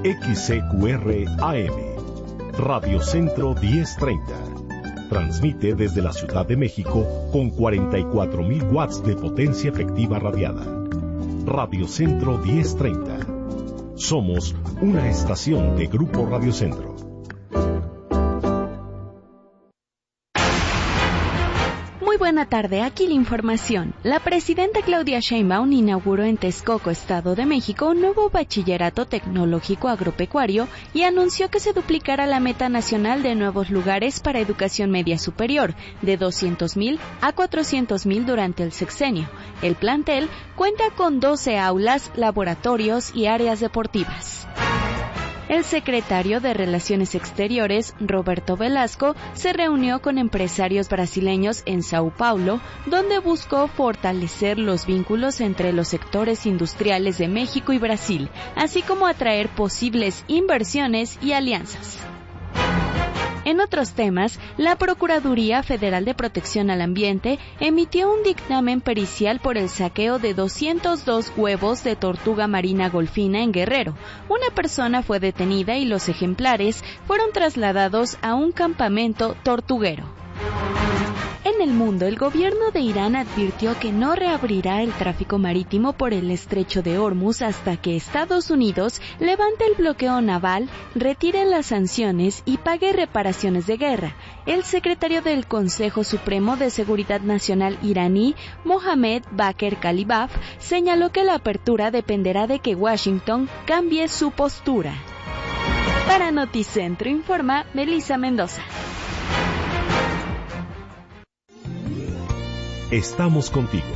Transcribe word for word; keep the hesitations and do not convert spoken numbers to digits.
X C Q R A M, Radio Centro diez treinta. Transmite desde la Ciudad de México con cuarenta y cuatro mil watts de potencia efectiva radiada. Radio Centro diez treinta. Somos una estación de Grupo Radio Centro. Muy buena tarde, aquí la información. La presidenta Claudia Sheinbaum inauguró en Texcoco, Estado de México, un nuevo bachillerato tecnológico agropecuario y anunció que se duplicará la meta nacional de nuevos lugares para educación media superior, de doscientos mil a cuatrocientos mil durante el sexenio. El plantel cuenta con doce aulas, laboratorios y áreas deportivas. El secretario de Relaciones Exteriores, Roberto Velasco, se reunió con empresarios brasileños en Sao Paulo, donde buscó fortalecer los vínculos entre los sectores industriales de México y Brasil, así como atraer posibles inversiones y alianzas. En otros temas, la Procuraduría Federal de Protección al Ambiente emitió un dictamen pericial por el saqueo de doscientos dos huevos de tortuga marina golfina en Guerrero. Una persona fue detenida y los ejemplares fueron trasladados a un campamento tortuguero. En el mundo, el gobierno de Irán advirtió que no reabrirá el tráfico marítimo por el estrecho de Hormuz hasta que Estados Unidos levante el bloqueo naval, retire las sanciones y pague reparaciones de guerra. El secretario del Consejo Supremo de Seguridad Nacional iraní, Mohammad Bakr Kalibaf, señaló que la apertura dependerá de que Washington cambie su postura. Para Noticentro informa Melissa Mendoza. Estamos contigo.